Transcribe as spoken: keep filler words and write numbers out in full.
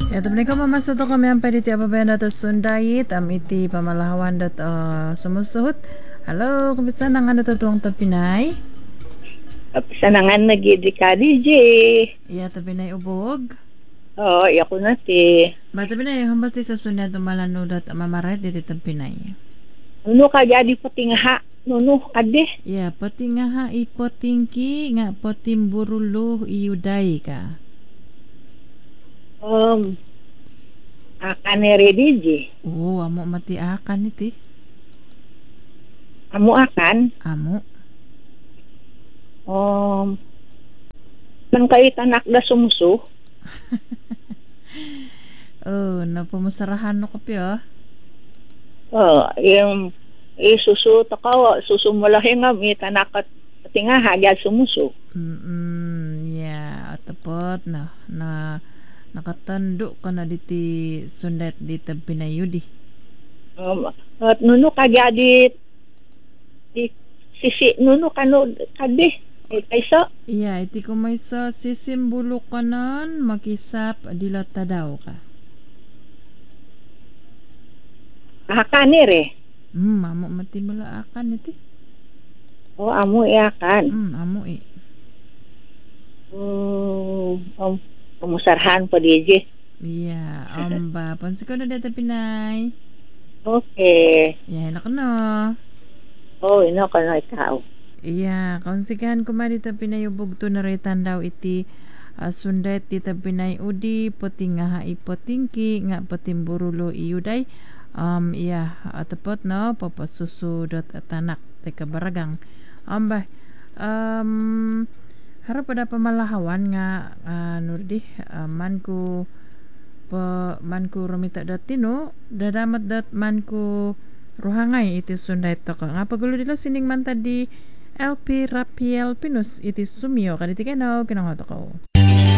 Ya, temen ko mamasa to kami ang pwede apa ba na to sundayit am iti pamalawan dat uh, sumusuhot. Halo, kumisa nang ano to tuwang tapinay? Sanangan na gid ka D J. Ya, tapinay ubog. Oo, ako na ti. Ba tapinay hambati sa sunyad malanodat mamaret diti tapinay. Nuno ka jadi patingha. Nuno kade. Ya, pati nga ha ipotingki nga potim buruluh iyuday ka. Um, akan ere D J. Oo, amo mati akan iti. Amo akan. Amo. Um, man kayo tanak da sumso. Oh, napumusarahan no kapyo. Oh, yung isusu takaw susumulahi nga mi tanakat patingha hagad sumuso. Mm, ya, atapot na na nakatando ka na diti sundet diti pinayudi. Um, at nuno ka jadi di sisi nuno kano kade. Eh, kaysa Iya, iti kumay sa sisimbulo ka nun, makisap dilata daw ka. akan ere. Hmm, amo matibula akan iti. Oh, amo iakan. Hmm, amo eh. Hmm, um, pumusarhan pa D J. Iya, amba, pansi ko na dito pinay. Okay. Iya, enak no. Oh, ino ka na ikaw. Iya, kaunsikan ko dito pinayubog to na retan daw iti uh, sundet dito pinay udi, poting nga ipotingki, nga potimburulo iyuday. Um, iya, atapot no, papasusudot at anak, teka baragang. Amba, um, harap pada pamalahawan nga, uh, nurdi, uh, man ko, pa, man ko rumita dati no, dadamat dat man ko ruhangay iti sunday to ka. Nga pagulo dilo sining man tadi L P Rapiel Pinus iti sumio kaditi kanaw kinangoto ko.